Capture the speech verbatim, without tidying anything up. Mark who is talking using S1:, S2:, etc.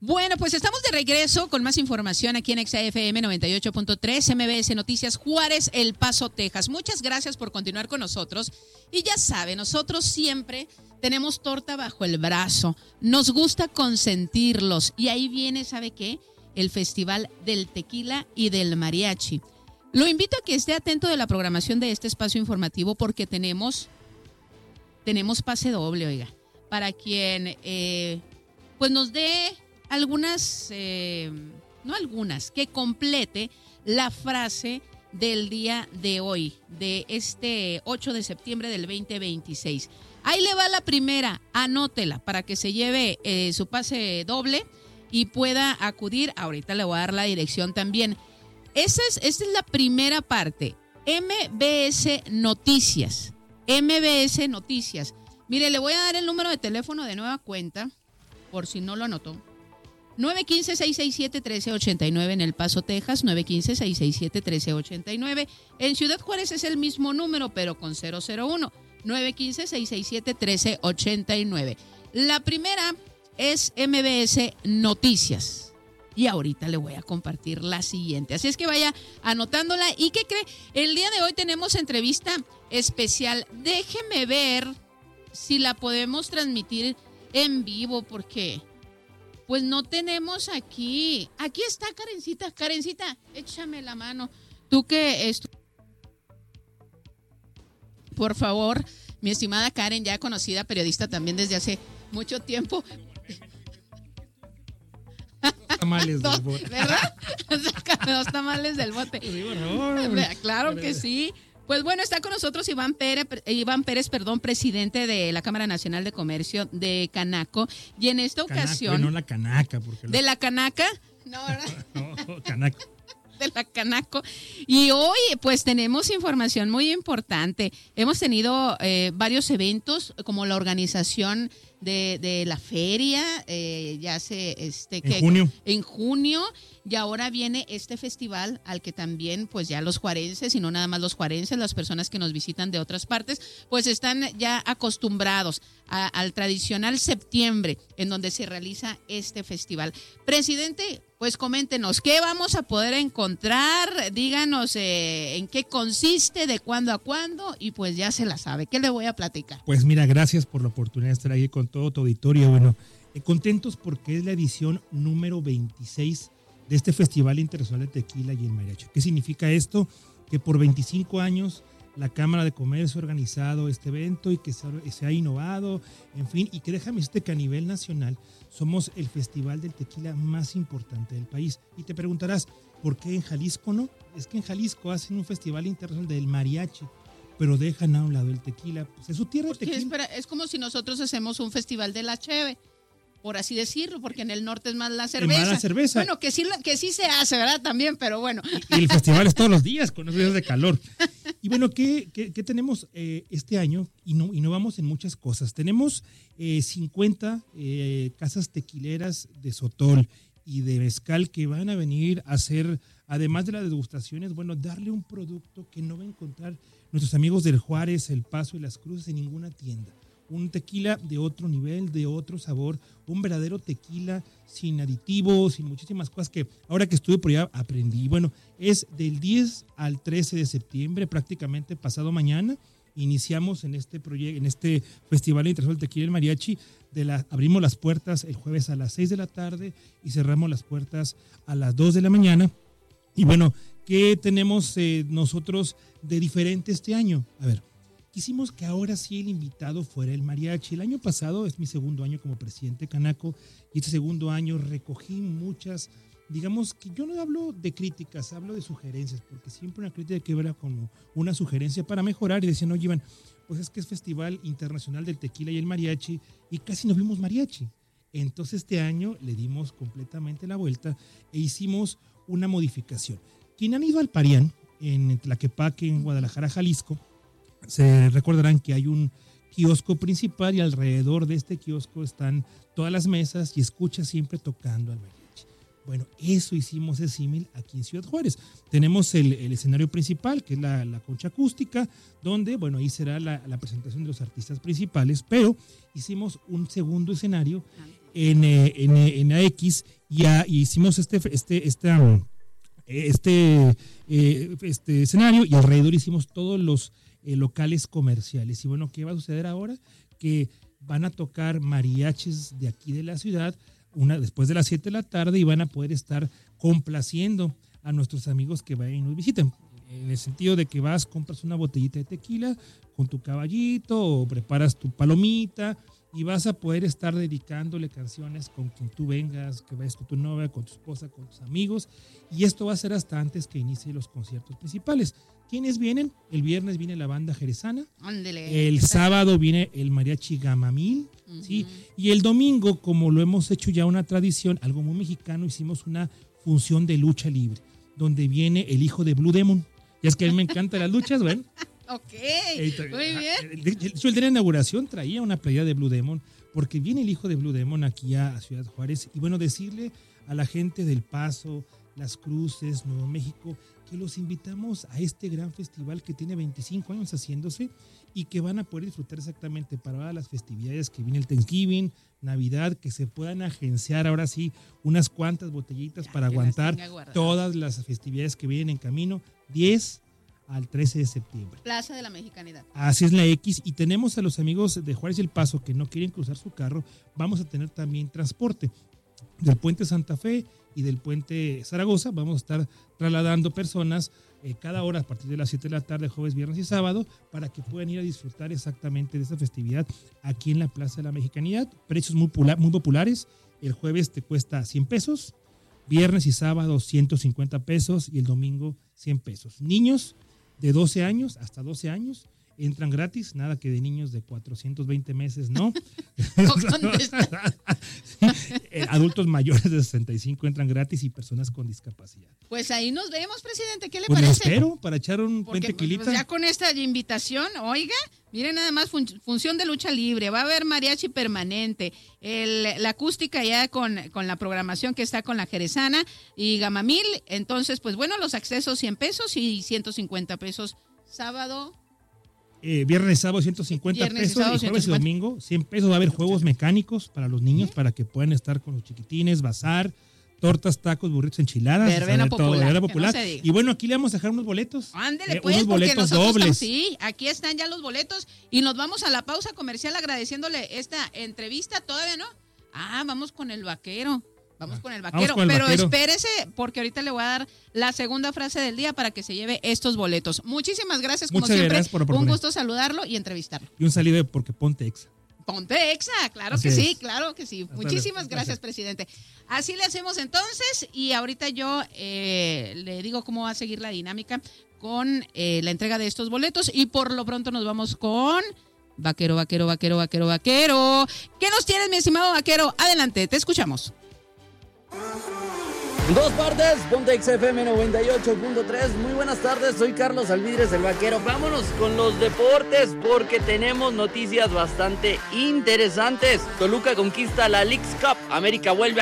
S1: Bueno, pues estamos de regreso con más información aquí en Exa F M noventa y ocho punto tres, M B S Noticias Juárez, El Paso, Texas. Muchas gracias por continuar con nosotros. Y ya sabe, nosotros siempre tenemos torta bajo el brazo. Nos gusta consentirlos. Y ahí viene, ¿sabe qué? El Festival del Tequila y del Mariachi. Lo invito a que esté atento de la programación de este espacio informativo porque tenemos, tenemos pase doble, oiga, para quien eh, pues nos dé algunas, eh, no algunas, que complete la frase del día de hoy, de este ocho de septiembre del veinte veintiséis. Ahí le va la primera, anótela para que se lleve eh, su pase doble y pueda acudir. Ahorita le voy a dar la dirección también. Esa es, esta es la primera parte. M B S Noticias. M B S Noticias. Mire, le voy a dar el número de teléfono de nueva cuenta, por si no lo anotó. nueve uno cinco, seis seis siete, uno tres ocho nueve en El Paso, Texas. nueve uno cinco, seis seis siete, uno tres ocho nueve. En Ciudad Juárez es el mismo número, pero con cero cero uno. nueve uno cinco, seis seis siete, uno tres ocho nueve. La primera es M B S Noticias. Y ahorita le voy a compartir la siguiente. Así es que vaya anotándola. ¿Y qué cree? El día de hoy tenemos entrevista especial. Déjeme ver si la podemos transmitir en vivo, porque pues no tenemos aquí. Aquí está Karencita. Karencita, échame la mano. Tú que estu- Por favor, mi estimada Karen, ya conocida periodista también desde hace mucho tiempo.
S2: Tamales del bote.
S1: ¿Verdad? Sácame dos tamales del bote.
S2: Sí, por favor.
S1: Claro que sí. Pues bueno, está con nosotros Iván Pérez, Iván Pérez, perdón, presidente de la Cámara Nacional de Comercio de Canaco. Y en esta
S2: Canaco,
S1: ocasión...
S2: no la canaca. Porque
S1: ¿De
S2: lo...
S1: la Canaca? No, ¿verdad?
S2: No, Canaco.
S1: De la Canaco. Y hoy pues tenemos información muy importante. Hemos tenido eh, varios eventos como la organización de, de la feria, eh, ya se este
S2: En
S1: que
S2: junio.
S1: en junio, y ahora viene este festival al que también pues ya los juarenses, y no nada más los juarenses, las personas que nos visitan de otras partes, pues están ya acostumbrados a, al tradicional septiembre en donde se realiza este festival. Presidente, pues coméntenos, ¿qué vamos a poder encontrar? Díganos eh, en qué consiste, de cuándo a cuándo, y pues ya se la sabe. ¿Qué le voy a platicar?
S2: Pues mira, gracias por la oportunidad de estar ahí con todo tu auditorio. Bueno, eh, contentos porque es la edición número veintiséis de este Festival Internacional de Tequila y el Mariachi. ¿Qué significa esto? Que por veinticinco años la Cámara de Comercio ha organizado este evento y que se ha, se ha innovado, en fin, y que déjame decirte que a nivel nacional somos el festival del tequila más importante del país. Y te preguntarás, ¿por qué en Jalisco no? Es que en Jalisco hacen un festival internacional del mariachi, pero dejan a un lado el tequila. Pues es su tierra de tequila.
S1: Espera, es como si nosotros hacemos un festival de la cheve, por así decirlo, porque en el norte es más la cerveza.
S2: Más la cerveza.
S1: Bueno, que sí, que sí se hace, ¿verdad? También, pero bueno.
S2: Y, y el festival es todos los días, con los días de calor. Y bueno, ¿qué, qué, qué tenemos eh, este año? Y no, innovamos en muchas cosas. Tenemos eh, cincuenta eh, casas tequileras de sotol y de mezcal que van a venir a hacer, además de las degustaciones, bueno, darle un producto que no va a encontrar nuestros amigos del Juárez, El Paso y Las Cruces en ninguna tienda. Un tequila de otro nivel, de otro sabor, un verdadero tequila sin aditivos, sin muchísimas cosas que ahora que estuve por allá aprendí. Bueno, es del diez al trece de septiembre, prácticamente pasado mañana. Iniciamos en este proyecto, en este Festival Internacional del Tequila y el Mariachi. De la, abrimos las puertas el jueves a las seis de la tarde y cerramos las puertas a las dos de la mañana. Y bueno, ¿qué tenemos eh, nosotros de diferente este año? A ver, quisimos que ahora sí el invitado fuera el mariachi. El año pasado es mi segundo año como presidente Canaco y este segundo año recogí muchas, digamos que yo no hablo de críticas, hablo de sugerencias, porque siempre una crítica que era como una sugerencia para mejorar y decían, oye Iván, pues es que es Festival Internacional del Tequila y el Mariachi y casi no vimos mariachi. Entonces este año le dimos completamente la vuelta e hicimos una modificación. Quien han ido al Parián, en Tlaquepaque, en Guadalajara, Jalisco, se recordarán que hay un kiosco principal y alrededor de este kiosco están todas las mesas y escucha siempre tocando al mariachi. Bueno, eso hicimos de símil aquí en Ciudad Juárez. Tenemos el, el escenario principal, que es la, la concha acústica, donde, bueno, ahí será la, la presentación de los artistas principales, pero hicimos un segundo escenario en, en, en A X y, a, y hicimos este, este, este, este, eh, este escenario y alrededor hicimos todos los eh, locales comerciales. Y bueno, ¿qué va a suceder ahora? Que van a tocar mariachis de aquí de la ciudad una, después de las siete de la tarde y van a poder estar complaciendo a nuestros amigos que vayan y nos visiten. En el sentido de que vas, compras una botellita de tequila con tu caballito o preparas tu palomita y vas a poder estar dedicándole canciones con quien tú vengas, que vayas con tu novia, con tu esposa, con tus amigos. Y esto va a ser hasta antes que inicie los conciertos principales. ¿Quiénes vienen? El viernes viene la banda jerezana.
S1: Ándele.
S2: El sábado viene el mariachi Gamamil. Uh-huh. ¿Sí? Y el domingo, como lo hemos hecho ya una tradición, algo muy mexicano, hicimos una función de lucha libre, donde viene el hijo de Blue Demon. Ya es que a mí me encantan las luchas, ¿ven?
S1: Ok, muy bien.
S2: De hecho, el día de la inauguración traía una playa de Blue Demon, porque viene el hijo de Blue Demon aquí a Ciudad Juárez. Y bueno, decirle a la gente del Paso, Las Cruces, Nuevo México, que los invitamos a este gran festival que tiene veinticinco años haciéndose y que van a poder disfrutar exactamente para las festividades que viene el Thanksgiving, Navidad, que se puedan agenciar ahora sí unas cuantas botellitas ya, para aguantar todas las festividades que vienen en camino, diez al trece de septiembre.
S1: Plaza de la Mexicanidad.
S2: Así es la X, y tenemos a los amigos de Juárez y El Paso que no quieren cruzar su carro, vamos a tener también transporte del Puente Santa Fe y del Puente Zaragoza. Vamos a estar trasladando personas eh, cada hora a partir de las siete de la tarde, jueves, viernes y sábado, para que puedan ir a disfrutar exactamente de esta festividad aquí en la Plaza de la Mexicanidad. Precios muy, pula- muy populares. El jueves te cuesta cien pesos, viernes y sábado ciento cincuenta pesos y el domingo cien pesos. Niños de doce años hasta doce años entran gratis, nada que de niños de cuatrocientos veinte meses, ¿no? Adultos mayores de sesenta y cinco entran gratis y personas con discapacidad.
S1: Pues ahí nos vemos, presidente, ¿qué le
S2: pues
S1: parece?
S2: Pues espero, para echar un buen
S1: Porque,
S2: tequilita.
S1: Pues ya con esta invitación, oiga, miren nada más, fun- función de lucha libre, va a haber mariachi permanente, el, la acústica ya con, con la programación que está con la jerezana y Gamamil, entonces, pues bueno, los accesos cien pesos y ciento cincuenta pesos sábado.
S2: Eh, viernes, sábado, ciento cincuenta
S1: viernes
S2: pesos,
S1: y, sábado,
S2: y jueves
S1: ciento cincuenta.
S2: Y domingo, cien pesos. Va a haber juegos mecánicos para los niños, ¿sí? Para que puedan estar con los chiquitines, bazar, tortas, tacos, burritos, enchiladas.
S1: Verbena popular.
S2: Verbena popular. No y bueno, aquí le vamos a dejar unos boletos.
S1: Ándele,
S2: eh,
S1: pues,
S2: unos
S1: porque
S2: boletos
S1: nosotros
S2: dobles.
S1: Estamos, sí, aquí están ya los boletos y nos vamos a la pausa comercial agradeciéndole esta entrevista. ¿Todavía no? Ah, vamos con el vaquero. Vamos con el vaquero,
S2: con el
S1: pero
S2: vaquero.
S1: Espérese porque ahorita le voy a dar la segunda frase del día para que se lleve estos boletos. Muchísimas gracias, como
S2: Muchas
S1: siempre.
S2: Gracias por
S1: un gusto saludarlo y entrevistarlo.
S2: Y un saludo porque ponte exa.
S1: Ponte exa, claro Así que es. sí, claro que sí. Hasta Muchísimas la, gracias, presidente. Así le hacemos entonces y ahorita yo eh, le digo cómo va a seguir la dinámica con eh, la entrega de estos boletos y por lo pronto nos vamos con... Vaquero, vaquero, vaquero, vaquero, vaquero. ¿Qué nos tienes, mi estimado vaquero? Adelante, te escuchamos.
S3: En dos partes, Ponte X F M noventa y ocho punto tres. Muy buenas tardes, soy Carlos Alvidres, el vaquero. Vámonos con los deportes porque tenemos noticias bastante interesantes. Toluca conquista la Leagues Cup, América vuelve